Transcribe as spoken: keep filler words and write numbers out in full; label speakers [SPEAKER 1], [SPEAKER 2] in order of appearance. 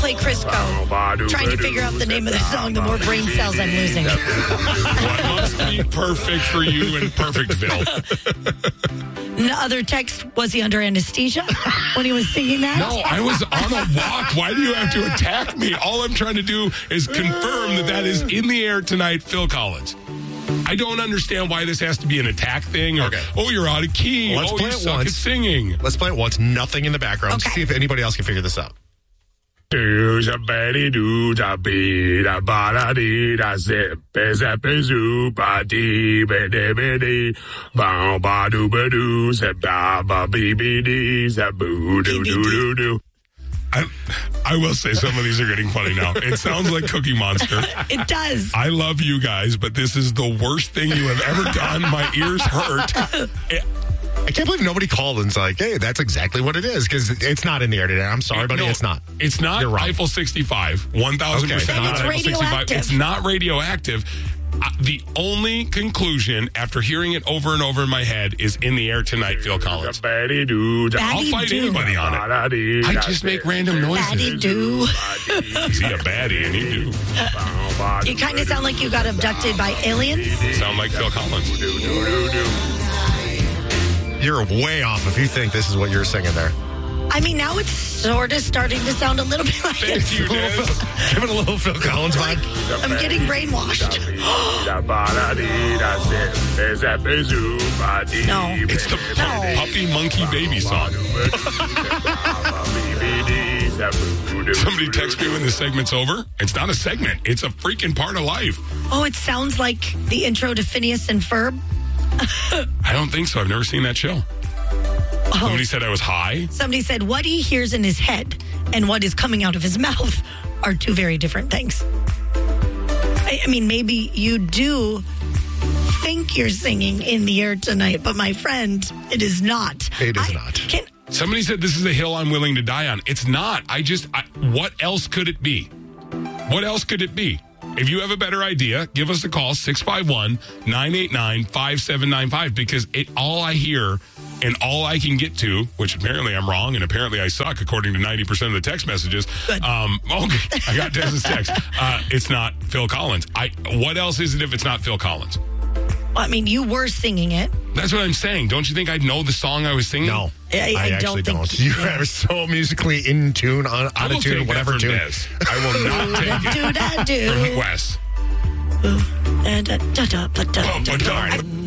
[SPEAKER 1] play Crisco. Trying to figure out the name of the song, the more brain cells I'm losing.
[SPEAKER 2] What must be perfect for you and Perfectville?
[SPEAKER 1] No other text, was he under anesthesia when he was singing that?
[SPEAKER 2] No, I was on a walk. Why do you have to attack me? All I'm trying to do is confirm that that is in the air tonight, Phil Collins. I don't understand why this has to be an attack thing or,
[SPEAKER 3] okay.
[SPEAKER 2] oh, you're out of key.
[SPEAKER 3] Let's
[SPEAKER 2] oh,
[SPEAKER 3] play
[SPEAKER 2] you
[SPEAKER 3] it
[SPEAKER 2] suck
[SPEAKER 3] once.
[SPEAKER 2] at singing.
[SPEAKER 3] Let's play it once. Nothing in the background.
[SPEAKER 1] Okay.
[SPEAKER 3] See if anybody else can figure this out.
[SPEAKER 2] Do da betty do da be da ba da dee da zip zap zoo ba dee ba dee ba dee ba ba do ba do zip da ba bee bee dee zap boo doo doo doo doo. I, I will say some of these are getting funny now. It sounds like Cookie Monster.
[SPEAKER 1] It does.
[SPEAKER 2] I love you guys, but this is the worst thing you have ever done. My ears hurt. It,
[SPEAKER 3] I can't believe nobody called and's like, hey, that's exactly what it is, because it's not in the air today. I'm sorry, buddy,
[SPEAKER 2] no,
[SPEAKER 3] it's not.
[SPEAKER 2] It's not
[SPEAKER 3] You're right.
[SPEAKER 2] Eiffel sixty-five. one thousand percent
[SPEAKER 3] Okay.
[SPEAKER 2] not
[SPEAKER 1] It's
[SPEAKER 2] Eiffel sixty-five.
[SPEAKER 1] radioactive.
[SPEAKER 2] It's not radioactive. Uh, the only conclusion after hearing it over and over in my head is in the air tonight, Phil Collins. I'll fight
[SPEAKER 1] do.
[SPEAKER 2] anybody on it. I just make random noises.
[SPEAKER 1] Baddie do.
[SPEAKER 2] Is he a baddie? And he do.
[SPEAKER 1] You kind of sound like you got abducted by aliens.
[SPEAKER 2] Sound like Phil Collins.
[SPEAKER 3] You're way off if you think this is what you're singing there.
[SPEAKER 1] I mean, now it's sort of starting to sound a little bit like it.
[SPEAKER 2] Thank you, Des.
[SPEAKER 3] Give it a little Phil Collins vibe.
[SPEAKER 1] I'm getting brainwashed. No.
[SPEAKER 2] It's the
[SPEAKER 1] No.
[SPEAKER 2] puppy monkey baby song. Somebody text me when the segment's over. It's not a segment. It's a freaking part of life.
[SPEAKER 1] Oh, it sounds like the intro to Phineas and Ferb.
[SPEAKER 2] I don't think so. I've never seen that show.
[SPEAKER 1] Oh.
[SPEAKER 2] Somebody said I was high.
[SPEAKER 1] Somebody said what he hears in his head and what is coming out of his mouth are two very different things. I, I mean, maybe you do think you're singing in the air tonight, but my friend, it is not.
[SPEAKER 3] It is
[SPEAKER 1] I
[SPEAKER 3] not.
[SPEAKER 1] Can,
[SPEAKER 2] Somebody said this is a hill I'm willing to die on. It's not. I just, I, what else could it be? What else could it be? If you have a better idea, give us a call, six five one, nine eight nine, five seven nine five, because it all I hear and all I can get to, which apparently I'm wrong and apparently I suck according to ninety percent of the text messages.
[SPEAKER 1] Good.
[SPEAKER 2] Um, okay, I got Des's text. Uh, it's not Phil Collins. I. What else is it if it's not Phil Collins?
[SPEAKER 1] I mean, you were singing it.
[SPEAKER 2] That's what I'm saying. Don't you think I'd know the song I was singing?
[SPEAKER 3] No,
[SPEAKER 1] I- I
[SPEAKER 3] I,
[SPEAKER 1] don't
[SPEAKER 3] actually
[SPEAKER 1] think-
[SPEAKER 3] don't. You are so musically in tune, on,
[SPEAKER 2] I
[SPEAKER 3] out
[SPEAKER 2] will
[SPEAKER 3] of tune,
[SPEAKER 2] take
[SPEAKER 3] whatever
[SPEAKER 2] that from
[SPEAKER 3] tune.
[SPEAKER 2] Des. I will not take it
[SPEAKER 1] Do da
[SPEAKER 2] from
[SPEAKER 1] do.
[SPEAKER 2] Wes.
[SPEAKER 1] And da da da da da.
[SPEAKER 2] Oh, but darn.